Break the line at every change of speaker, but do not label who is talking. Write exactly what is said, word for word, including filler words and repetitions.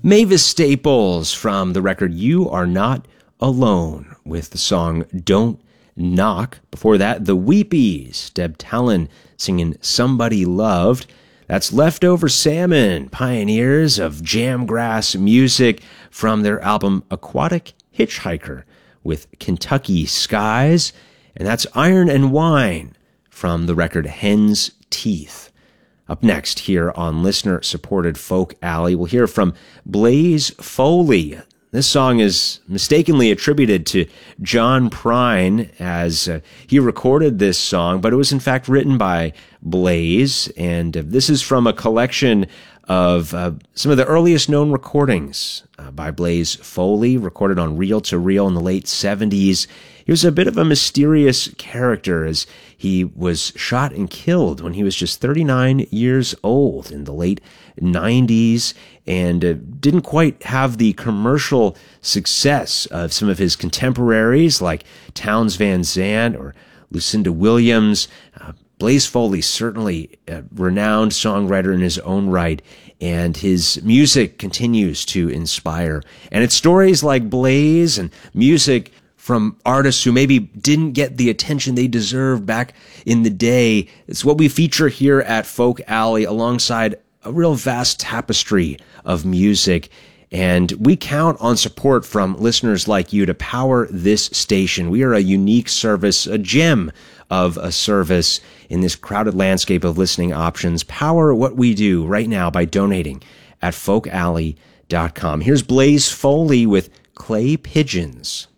Mavis Staples from the record You Are Not Alone with the song Don't Knock. Before that, The Weepies, Deb Talon singing Somebody Loved. That's Leftover Salmon, pioneers of jamgrass music from their album Aquatic Hitchhiker with Kentucky Skies. And that's Iron and Wine from the record Hen's Teeth. Up next here on listener-supported Folk Alley, we'll hear from Blaze Foley. This song is mistakenly attributed to John Prine as uh, he recorded this song, but it was in fact written by Blaze, and uh, this is from a collection of uh, some of the earliest known recordings uh, by Blaze Foley, recorded on reel-to-reel in the late seventies. He was a bit of a mysterious character as he was shot and killed when he was just thirty-nine years old in the late nineties, and uh, didn't quite have the commercial success of some of his contemporaries like Townes Van Zandt or Lucinda Williams. Uh, Blaze Foley, certainly a renowned songwriter in his own right, and his music continues to inspire. And it's stories like Blaze and music from artists who maybe didn't get the attention they deserved back in the day. It's what we feature here at Folk Alley alongside a real vast tapestry of music. And we count on support from listeners like you to power this station. We are a unique service, a gem of a service in this crowded landscape of listening options. Power what we do right now by donating at folk alley dot com. Here's Blaze Foley with Clay Pigeons.